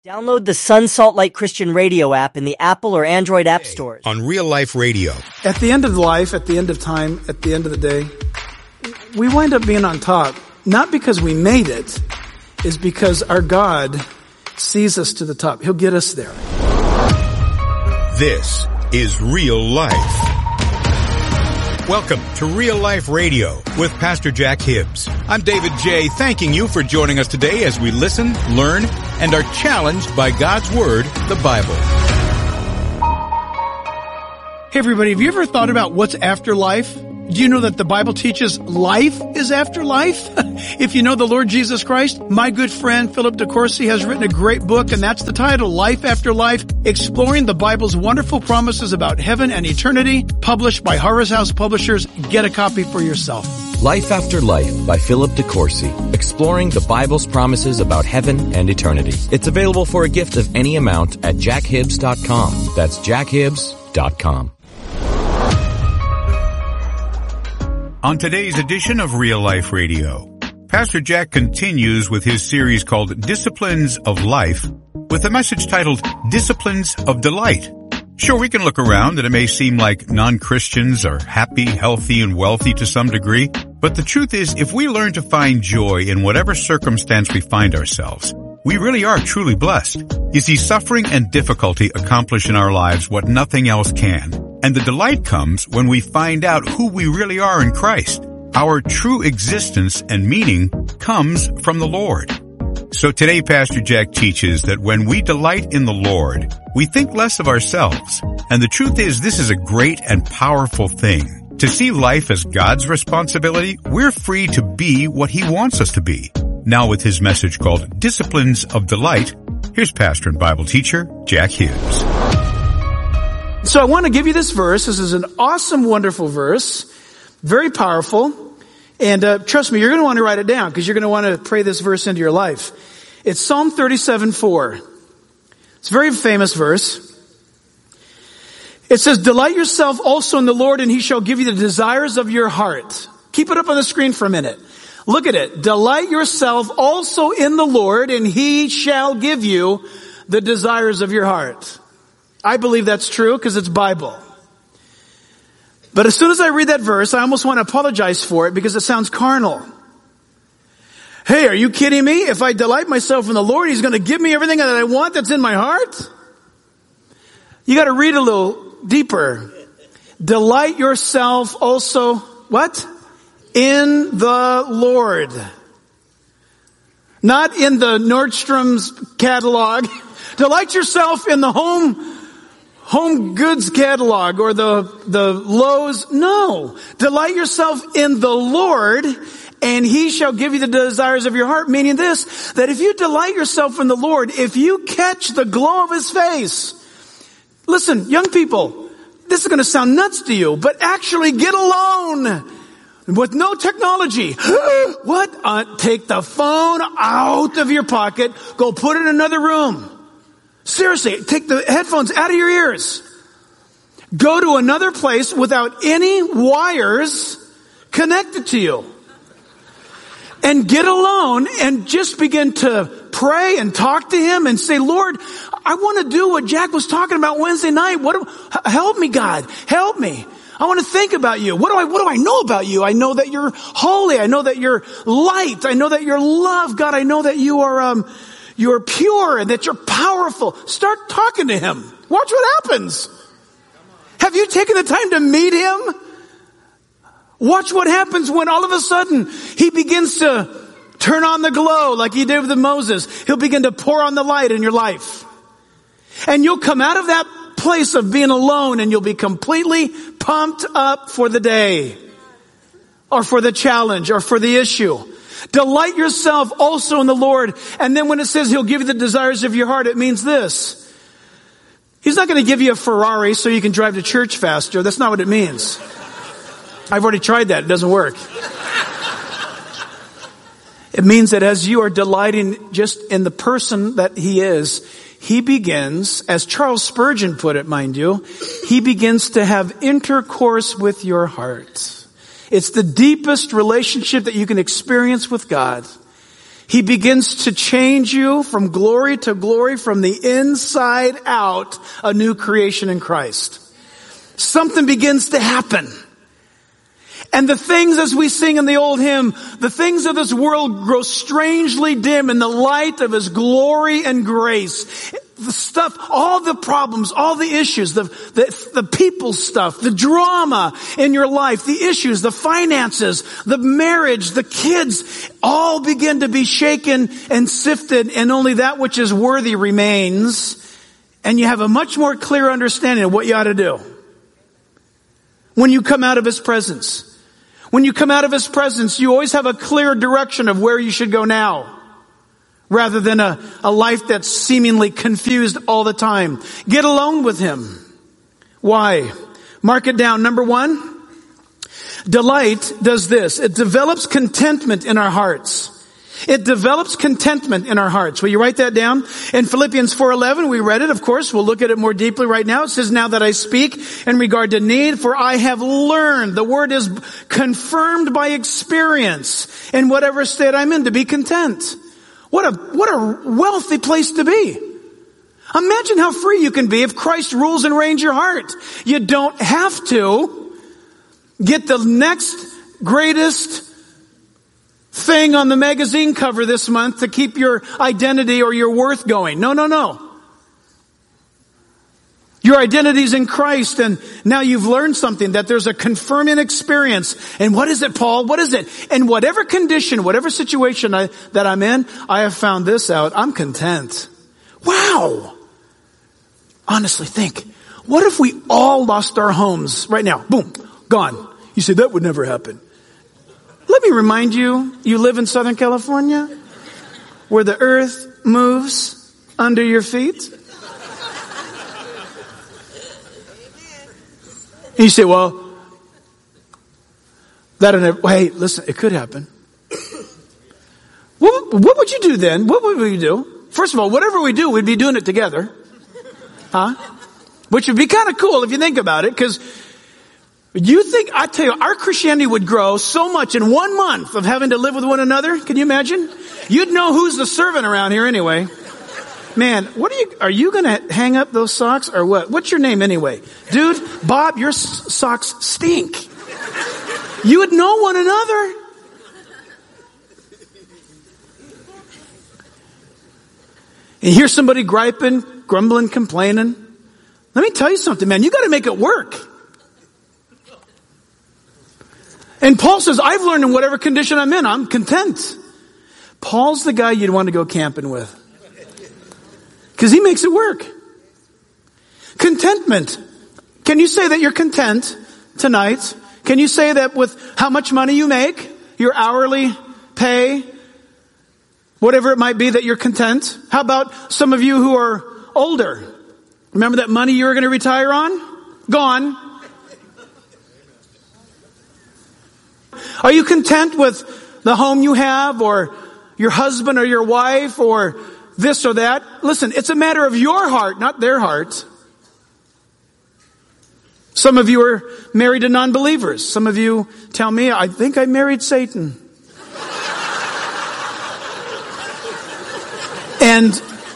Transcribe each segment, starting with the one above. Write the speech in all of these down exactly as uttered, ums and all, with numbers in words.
Download the Sun Salt Light Christian Radio app in the Apple or Android app stores. On Real Life Radio. At the end of life, at the end of time, at the end of the day, we wind up being on top. Not because we made it, is because our God sees us to the top. He'll get us there. This is Real Life. Welcome to Real Life Radio with Pastor Jack Hibbs. I'm David J. thanking you for joining us today as we listen, learn, and are challenged by God's Word, the Bible. Hey everybody, have you ever thought about what's after life? Do you know that the Bible teaches life is after life? If you know the Lord Jesus Christ, my good friend Philip DeCourcy has written a great book, and that's the title, Life After Life, Exploring the Bible's Wonderful Promises About Heaven and Eternity, published by Harvest House Publishers. Get a copy for yourself. Life After Life by Philip DeCourcy, exploring the Bible's promises about heaven and eternity. It's available for a gift of any amount at jack hibbs dot com. That's jack hibbs dot com. On today's edition of Real Life Radio, Pastor Jack continues with his series called Disciplines of Life with a message titled Disciplines of Delight. Sure, we can look around and it may seem like non-Christians are happy, healthy, and wealthy to some degree, but the truth is, if we learn to find joy in whatever circumstance we find ourselves, we really are truly blessed. You see, suffering and difficulty accomplish in our lives what nothing else can. And the delight comes when we find out who we really are in Christ. Our true existence and meaning comes from the Lord. So today, Pastor Jack teaches that when we delight in the Lord, we think less of ourselves. And the truth is, this is a great and powerful thing. To see life as God's responsibility, we're free to be what He wants us to be. Now with his message called Disciplines of Delight, here's pastor and Bible teacher, Jack Hibbs. So I want to give you this verse. This is an awesome, wonderful verse. Very powerful. And uh, trust me, you're going to want to write it down because you're going to want to pray this verse into your life. It's Psalm thirty-seven four. It's a very famous verse. It says, delight yourself also in the Lord, and He shall give you the desires of your heart. Keep it up on the screen for a minute. Look at it. Delight yourself also in the Lord, and He shall give you the desires of your heart. I believe that's true because it's Bible. But as soon as I read that verse, I almost want to apologize for it because it sounds carnal. Hey, are you kidding me? If I delight myself in the Lord, He's going to give me everything that I want that's in my heart? You got to read a little deeper. Delight yourself also, what? In the Lord. Not in the Nordstrom's catalog. Delight yourself in the home Home goods catalog or the, the Lowe's. No. Delight yourself in the Lord, and He shall give you the desires of your heart. Meaning this, that if you delight yourself in the Lord, if you catch the glow of His face, listen, young people, this is going to sound nuts to you, but actually get alone with no technology. What? Uh, take the phone out of your pocket, go put it in another room. Seriously, take the headphones out of your ears. Go to another place without any wires connected to you. And get alone and just begin to pray and talk to Him and say, Lord, I want to do what Jack was talking about Wednesday night. What do, help me, God. Help me. I want to think about You. What do I, what do I know about You? I know that You're holy. I know that You're light. I know that You're love. God, I know that You are, um, You're pure and that You're powerful. Start talking to Him. Watch what happens. Have you taken the time to meet Him? Watch what happens when all of a sudden He begins to turn on the glow like He did with Moses. He'll begin to pour on the light in your life. And you'll come out of that place of being alone and you'll be completely pumped up for the day or for the challenge or for the issue. Delight yourself also in the Lord. And then when it says He'll give you the desires of your heart, it means this. He's not going to give you a Ferrari so you can drive to church faster. That's not what it means. I've already tried that. It doesn't work. It means that as you are delighting just in the person that He is, He begins, as Charles Spurgeon put it, mind you, He begins to have intercourse with your heart. It's the deepest relationship that you can experience with God. He begins to change you from glory to glory, from the inside out, a new creation in Christ. Something begins to happen. And the things, as we sing in the old hymn, the things of this world grow strangely dim in the light of His glory and grace. The stuff, all the problems, all the issues, the, the, the people stuff, the drama in your life, the issues, the finances, the marriage, the kids, all begin to be shaken and sifted, and only that which is worthy remains. And you have a much more clear understanding of what you ought to do when you come out of His presence. When you come out of His presence, you always have a clear direction of where you should go now, rather than a, a life that's seemingly confused all the time. Get alone with Him. Why? Mark it down. Number one, delight does this. It develops contentment in our hearts. It develops contentment in our hearts. Will you write that down? In Philippians four eleven, we read it, of course. We'll look at it more deeply right now. It says, now that I speak in regard to need, for I have learned, the word is confirmed by experience, in whatever state I'm in, to be content. What a, what a wealthy place to be. Imagine how free you can be if Christ rules and reigns your heart. You don't have to get the next greatest thing on the magazine cover this month to keep your identity or your worth going. No, no, no. Your identity's in Christ, and now you've learned something, that there's a confirming experience. And what is it, Paul? What is it? In whatever condition, whatever situation I, that I'm in, I have found this out. I'm content. Wow. Honestly, think. What if we all lost our homes right now? Boom. Gone. You say, that would never happen. Let me remind you, you live in Southern California, where the earth moves under your feet. And you say, well, that'll never, hey, listen, it could happen. What, what would you do then? What would we do? First of all, whatever we do, we'd be doing it together. Huh? Which would be kind of cool if you think about it, because you think, I tell you, our Christianity would grow so much in one month of having to live with one another. Can you imagine? You'd know who's the servant around here anyway. Man, what are you, are you going to hang up those socks or what? What's your name anyway? Dude, Bob, your s- socks stink. You would know one another. And hear somebody griping, grumbling, complaining. Let me tell you something, man. You got to make it work. And Paul says, I've learned in whatever condition I'm in, I'm content. Paul's the guy you'd want to go camping with. Because he makes it work. Contentment. Can you say that you're content tonight? Can you say that with how much money you make, your hourly pay, whatever it might be, that you're content? How about some of you who are older? Remember that money you were going to retire on? Gone. Are you content with the home you have, or your husband or your wife, or this or that? Listen, it's a matter of your heart, not their heart. Some of you are married to non-believers. Some of you tell me, I think I married Satan. And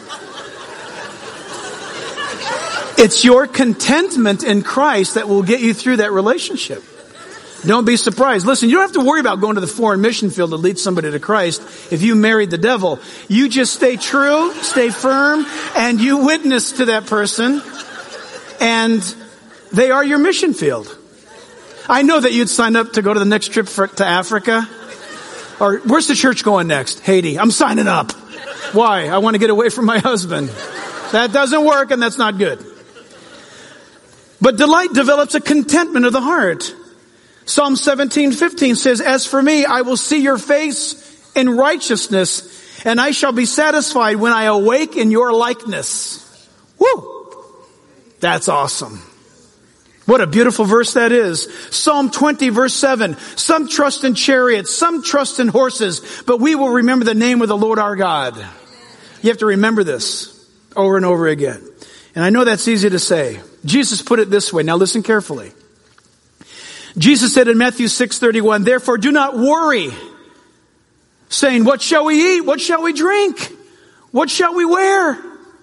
it's your contentment in Christ that will get you through that relationship. Don't be surprised. Listen, you don't have to worry about going to the foreign mission field to lead somebody to Christ if you married the devil. You just stay true, stay firm, and you witness to that person, and they are your mission field. I know that you'd sign up to go to the next trip for, to Africa. Or where's the church going next? Haiti. I'm signing up. Why? I want to get away from my husband. That doesn't work, and that's not good. But delight develops a contentment of the heart. Psalm seventeen fifteen says, as for me, I will see your face in righteousness, and I shall be satisfied when I awake in your likeness. Woo! That's awesome. What a beautiful verse that is. Psalm twenty verse seven. Some trust in chariots, some trust in horses, but we will remember the name of the Lord our God. You have to remember this over and over again. And I know that's easy to say. Jesus put it this way. Now listen carefully. Jesus said in Matthew six thirty-one, therefore do not worry saying, what shall we eat? What shall we drink? What shall we wear?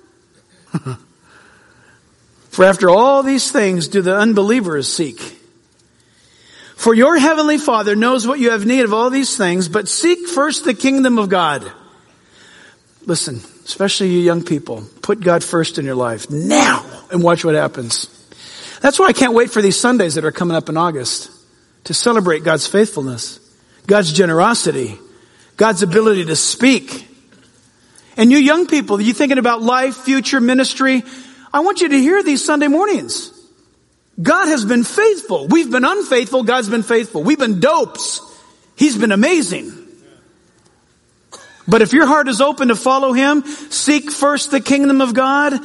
For after all these things do the unbelievers seek. For your heavenly Father knows what you have need of all these things, but seek first the kingdom of God. Listen, especially you young people, put God first in your life now and watch what happens. That's why I can't wait for these Sundays that are coming up in August to celebrate God's faithfulness, God's generosity, God's ability to speak. And you young people, you thinking about life, future, ministry, I want you to hear these Sunday mornings. God has been faithful. We've been unfaithful. God's been faithful. We've been dopes. He's been amazing. But if your heart is open to follow Him, seek first the kingdom of God,